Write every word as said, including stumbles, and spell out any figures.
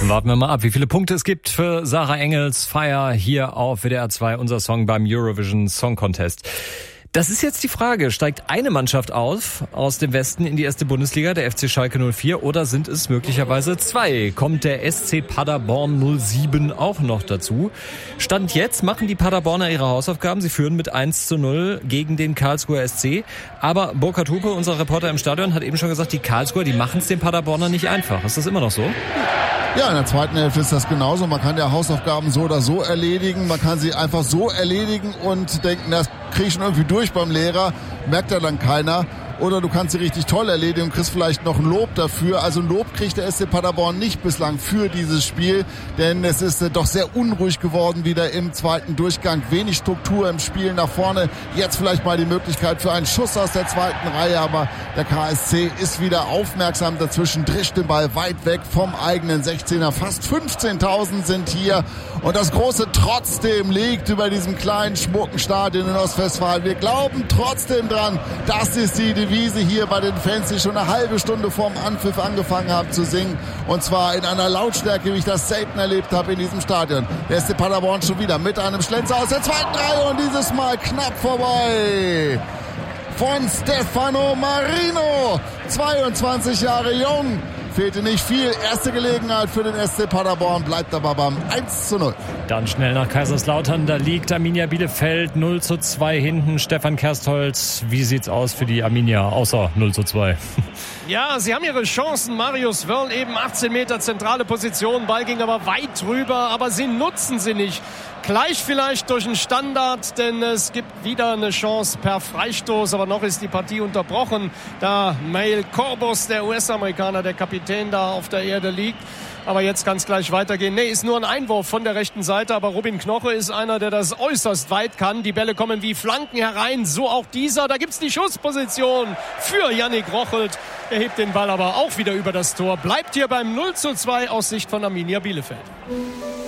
Warten wir mal ab, wie viele Punkte es gibt für Sarah Engels Fire hier auf W D R zwei, unser Song beim Eurovision Song Contest. Das ist jetzt die Frage, steigt eine Mannschaft auf aus dem Westen in die erste Bundesliga, der F C Schalke null vier, oder sind es möglicherweise zwei? Kommt der S C Paderborn null sieben auch noch dazu? Stand jetzt machen die Paderborner ihre Hausaufgaben. Sie führen mit eins zu null gegen den Karlsruher S C. Aber Burkhard Hupe, unser Reporter im Stadion, hat eben schon gesagt, die Karlsruher, die machen es den Paderborner nicht einfach. Ist das immer noch so? Ja, in der zweiten Hälfte ist das genauso. Man kann ja Hausaufgaben so oder so erledigen. Man kann sie einfach so erledigen und denken, das kriege ich schon irgendwie durch beim Lehrer. Merkt ja dann keiner. Oder du kannst sie richtig toll erledigen und kriegst vielleicht noch ein Lob dafür. Also ein Lob kriegt der S C Paderborn nicht bislang für dieses Spiel, denn es ist äh, doch sehr unruhig geworden wieder im zweiten Durchgang. Wenig Struktur im Spiel nach vorne. Jetzt vielleicht mal die Möglichkeit für einen Schuss aus der zweiten Reihe, aber der K S C ist wieder aufmerksam dazwischen, drischt den Ball weit weg vom eigenen sechzehner. Fast fünfzehntausend sind hier und das große Trotzdem liegt über diesem kleinen Schmuckenstadion in Ostwestfalen. Wir glauben trotzdem dran, das ist die Devise hier bei den Fans, die schon eine halbe Stunde vorm Anpfiff angefangen haben zu singen. Und zwar in einer Lautstärke, wie ich das selten erlebt habe in diesem Stadion. Der S C Paderborn schon wieder mit einem Schlenzer aus der zweiten Reihe und dieses Mal knapp vorbei von Stefano Marino. zweiundzwanzig Jahre jung. Fehlte nicht viel. Erste Gelegenheit für den S C Paderborn, bleibt aber beim eins zu null. Dann schnell nach Kaiserslautern, da liegt Arminia Bielefeld null zu zwei hinten. Stefan Kerstholz, wie sieht's aus für die Arminia, außer null zu zwei? Ja, sie haben ihre Chancen. Marius Wörl eben achtzehn Meter zentrale Position, Ball ging aber weit drüber, aber sie nutzen sie nicht. Gleich vielleicht durch einen Standard, denn es gibt wieder eine Chance per Freistoß, aber noch ist die Partie unterbrochen, da Mail Corbus, der U S-Amerikaner, der Kapitän, da auf der Erde liegt. Aber jetzt kann es gleich weitergehen. Nee, ist nur ein Einwurf von der rechten Seite, aber Robin Knoche ist einer, der das äußerst weit kann. Die Bälle kommen wie Flanken herein, so auch dieser. Da gibt's die Schussposition für Yannick Rochelt. Er hebt den Ball aber auch wieder über das Tor. Bleibt hier beim null zu zwei aus Sicht von Arminia Bielefeld.